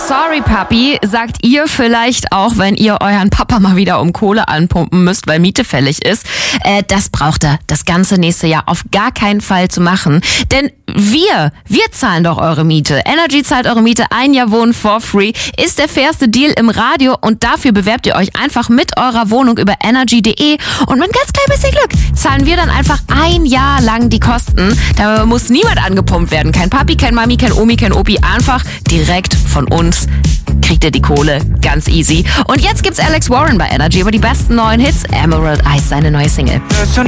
Sorry, Papi, sagt ihr vielleicht auch, wenn ihr euren Papa mal wieder um Kohle anpumpen müsst, weil Miete fällig ist. Das braucht er das ganze nächste Jahr auf gar keinen Fall zu machen. Denn wir zahlen doch eure Miete. Energy zahlt eure Miete, 1 Jahr Wohnen for free. Ist der fairste Deal im Radio und dafür bewerbt ihr euch einfach mit eurer Wohnung über energy.de und mit ein ganz klein bisschen Glück zahlen wir dann einfach 1 Jahr lang die Kosten. Da muss niemand angepumpt werden. Kein Papi, kein Mami, kein Omi, kein Opi. Einfach direkt von uns kriegt ihr die Kohle. Ganz easy. Und jetzt gibt's Alex Warren bei Energy über die besten neuen Hits. Emerald Eyes, seine neue Single.